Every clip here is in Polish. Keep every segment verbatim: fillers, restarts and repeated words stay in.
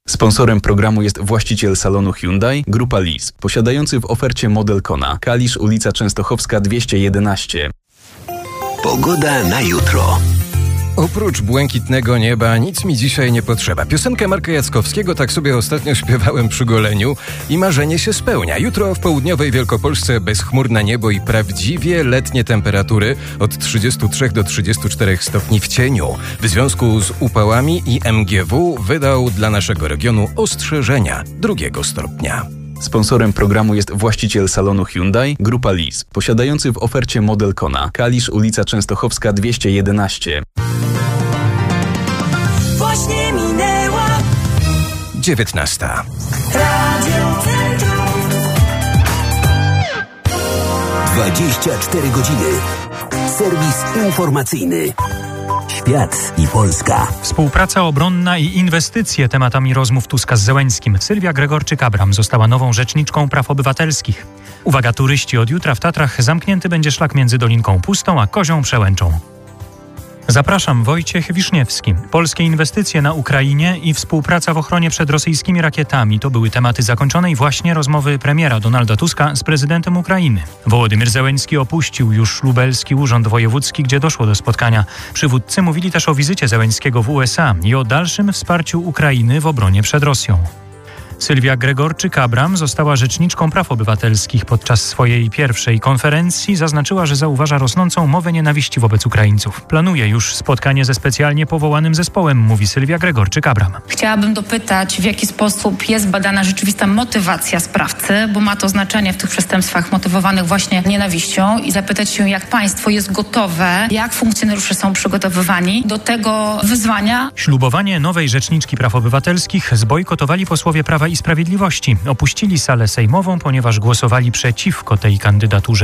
Sponsorem programu jest właściciel salonu Hyundai, Grupa Lease, posiadający w ofercie model Kona, Kalisz, ulica Częstochowska dwieście jedenaście. Pogoda na jutro. Oprócz błękitnego nieba nic mi dzisiaj nie potrzeba. Piosenkę Marka Jackowskiego tak sobie ostatnio śpiewałem przy goleniu i marzenie się spełnia. Jutro w południowej Wielkopolsce bezchmurne niebo i prawdziwie letnie temperatury od trzydziestu trzech do trzydziestu czterech stopni w cieniu. W związku z upałami I M G W wydał dla naszego regionu ostrzeżenia drugiego stopnia. Sponsorem programu jest właściciel salonu Hyundai, Grupa Lease, posiadający w ofercie model Kona, Kalisz, ulica Częstochowska dwieście jedenaście. Właśnie minęła dziewiętnasta. Radio Centrum. dwadzieścia cztery godziny. Serwis informacyjny. Świat i Polska. Współpraca obronna i inwestycje tematami rozmów Tuska z Zełenskim. Sylwia Gregorczyk-Abram została nową rzeczniczką praw obywatelskich. Uwaga, turyści, od jutra w Tatrach zamknięty będzie szlak między Dolinką Pustą a Kozią Przełęczą. Zapraszam, Wojciech Wiszniewski. Polskie inwestycje na Ukrainie i współpraca w ochronie przed rosyjskimi rakietami to były tematy zakończonej właśnie rozmowy premiera Donalda Tuska z prezydentem Ukrainy. Wołodymyr Zełenski opuścił już lubelski urząd wojewódzki, gdzie doszło do spotkania. Przywódcy mówili też o wizycie Zełenskiego w U S A i o dalszym wsparciu Ukrainy w obronie przed Rosją. Sylwia Gregorczyk-Abram została rzeczniczką praw obywatelskich. Podczas swojej pierwszej konferencji zaznaczyła, że zauważa rosnącą mowę nienawiści wobec Ukraińców. Planuje już spotkanie ze specjalnie powołanym zespołem, mówi Sylwia Gregorczyk-Abram. Chciałabym dopytać, w jaki sposób jest badana rzeczywista motywacja sprawcy, bo ma to znaczenie w tych przestępstwach motywowanych właśnie nienawiścią, i zapytać się, jak państwo jest gotowe, jak funkcjonariusze są przygotowywani do tego wyzwania. Ślubowanie nowej rzeczniczki praw obywatelskich zbojkotowali posłowie Prawa i Sprawiedliwości. Opuścili salę sejmową, ponieważ głosowali przeciwko tej kandydaturze.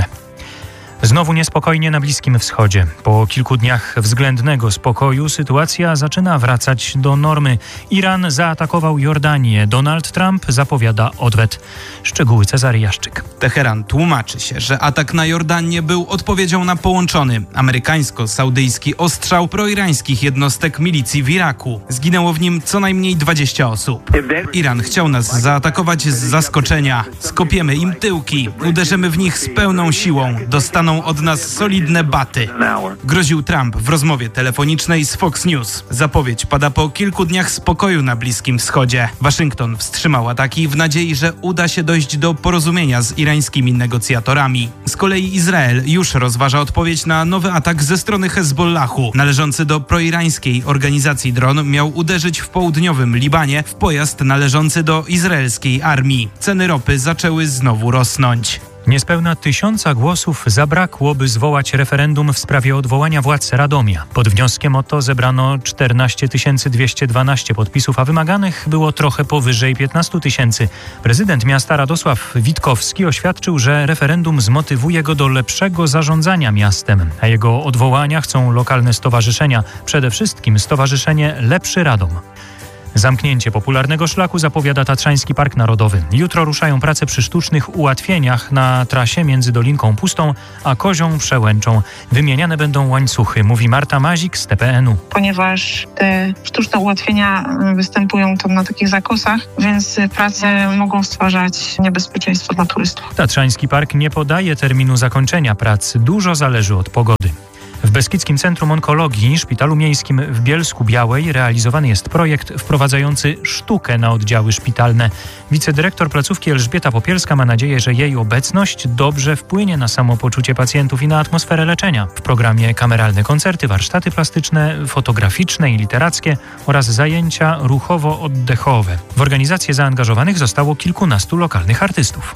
Znowu niespokojnie na Bliskim Wschodzie. Po kilku dniach względnego spokoju sytuacja zaczyna wracać do normy. Iran zaatakował Jordanię. Donald Trump zapowiada odwet. Szczegóły Cezary Jaszczyk. Teheran tłumaczy się, że atak na Jordanię był odpowiedzią na połączony amerykańsko-saudyjski ostrzał proirańskich jednostek milicji w Iraku. Zginęło w nim co najmniej dwadzieścia osób. Iran chciał nas zaatakować z zaskoczenia. Skopiemy im tyłki. Uderzymy w nich z pełną siłą. Dostaną od nas solidne baty. Groził Trump w rozmowie telefonicznej z Fox News. Zapowiedź pada po kilku dniach spokoju na Bliskim Wschodzie. Waszyngton wstrzymał ataki w nadziei, że uda się dojść do porozumienia z irańskimi negocjatorami. Z kolei Izrael już rozważa odpowiedź na nowy atak ze strony Hezbollahu. Należący do proirańskiej organizacji dron miał uderzyć w południowym Libanie w pojazd należący do izraelskiej armii. Ceny ropy zaczęły znowu rosnąć. Niespełna tysiąca głosów zabrakło, by zwołać referendum w sprawie odwołania władz Radomia. Pod wnioskiem o to zebrano czternaście tysięcy dwieście dwanaście podpisów, a wymaganych było trochę powyżej piętnaście tysięcy. Prezydent miasta Radosław Witkowski oświadczył, że referendum zmotywuje go do lepszego zarządzania miastem, a jego odwołania chcą lokalne stowarzyszenia, przede wszystkim Stowarzyszenie Lepszy Radom. Zamknięcie popularnego szlaku zapowiada Tatrzański Park Narodowy. Jutro ruszają prace przy sztucznych ułatwieniach na trasie między Dolinką Pustą a Kozią Przełęczą. Wymieniane będą łańcuchy, mówi Marta Mazik z T P N u. Ponieważ te sztuczne ułatwienia występują tam na takich zakosach, więc prace mogą stwarzać niebezpieczeństwo dla turystów. Tatrzański Park nie podaje terminu zakończenia prac. Dużo zależy od pogody. W Beskidzkim Centrum Onkologii, Szpitalu Miejskim w Bielsku-Białej realizowany jest projekt wprowadzający sztukę na oddziały szpitalne. Wicedyrektor placówki Elżbieta Popielska ma nadzieję, że jej obecność dobrze wpłynie na samopoczucie pacjentów i na atmosferę leczenia. W programie kameralne koncerty, warsztaty plastyczne, fotograficzne i literackie oraz zajęcia ruchowo-oddechowe. W organizację zaangażowanych zostało kilkunastu lokalnych artystów.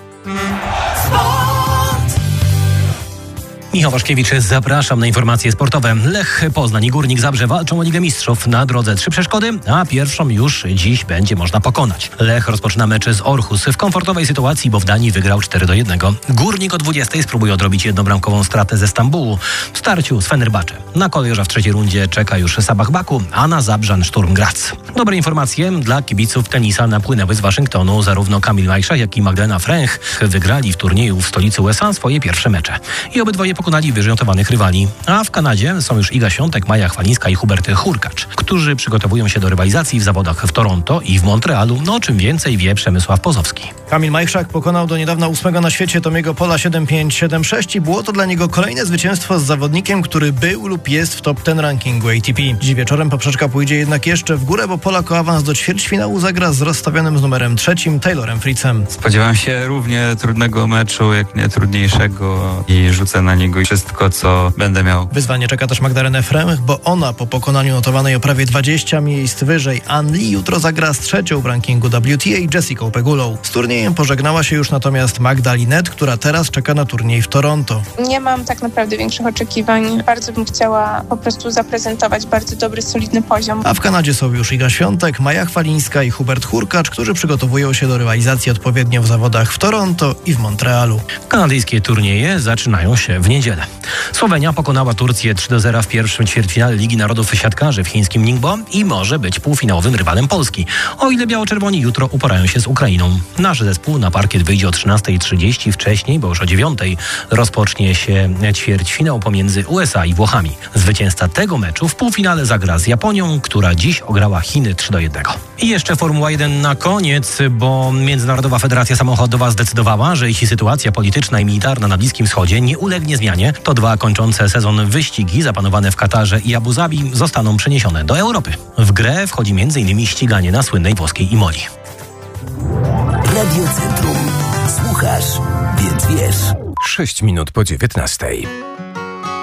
Michał Waszkiewicz, zapraszam na informacje sportowe. Lech Poznań i Górnik Zabrze walczą o Ligę Mistrzów. Na drodze trzy przeszkody, a pierwszą już dziś będzie można pokonać. Lech rozpoczyna mecz z Orhus w komfortowej sytuacji, bo w Danii wygrał cztery do jednego. Górnik o dwudziestej spróbuje odrobić jednobramkową stratę ze Stambułu w starciu z Fenerbahce. Na kolejorza w trzeciej rundzie czeka już Sabah Baku, a na Zabrzan Szturm Graz. Dobre informacje dla kibiców tenisa napłynęły z Waszyngtonu. Zarówno Kamil Majsza, jak i Magdalena Fręch wygrali w turnieju w stolicy U S A swoje pierwsze mecze. I obydwoje pokonali wyżej notowanych rywali. A w Kanadzie są już Iga Świątek, Maja Chwalińska i Hubert Hurkacz, którzy przygotowują się do rywalizacji w zawodach w Toronto i w Montrealu, no o czym więcej wie Przemysław Pozowski. Kamil Majchrzak pokonał do niedawna ósmego na świecie Tomiego Pola siedem pięć siedem sześć i było to dla niego kolejne zwycięstwo z zawodnikiem, który był lub jest w top dziesięć rankingu A T P. Dziś wieczorem poprzeczka pójdzie jednak jeszcze w górę, bo Polak o awans do ćwierćfinału zagra z rozstawionym z numerem trzecim Taylorem Fritzem. Spodziewam się równie trudnego meczu, jak nie trudniejszego i rzucę na niego wszystko, co będę miał. Wyzwanie czeka też Magdalenę Fremch, bo ona po pokonaniu notowanej o prawie dwadzieścia miejsc wyżej Ann Lee jutro zagra z trzecią w rankingu W T A Jessicą Pegulą. Z turniejem pożegnała się już natomiast Magda Linette, która teraz czeka na turniej w Toronto. Nie mam tak naprawdę większych oczekiwań. Bardzo bym chciała po prostu zaprezentować bardzo dobry, solidny poziom. A w Kanadzie są już Iga Świątek, Maja Chwalińska i Hubert Hurkacz, którzy przygotowują się do rywalizacji odpowiednio w zawodach w Toronto i w Montrealu. Kanadyjskie turnieje zaczynają się w niedzielę. Słowenia pokonała Turcję trzy do zera w pierwszym ćwierćfinale Ligi Narodów Siatkarzy w chińskim Ningbo i może być półfinałowym rywalem Polski, o ile biało-czerwoni jutro uporają się z Ukrainą. Nasz zespół na parkiet wyjdzie o trzynasta trzydzieści wcześniej, bo już o dziewiątej rozpocznie się ćwierćfinał pomiędzy U S A i Włochami. Zwycięzca tego meczu w półfinale zagra z Japonią, która dziś ograła Chiny trzy do jednego. I jeszcze Formuła jeden na koniec, bo Międzynarodowa Federacja Samochodowa zdecydowała, że jeśli sytuacja polityczna i militarna na Bliskim Wschodzie nie ulegnie zmianie, to dwa kończące sezon wyścigi zapanowane w Katarze i Abu Zabi zostaną przeniesione do Europy. W grę wchodzi między innymi ściganie na słynnej włoskiej Imoli. Radio Centrum. Słuchasz, więc wiesz. Sześć minut po dziewiętnastej.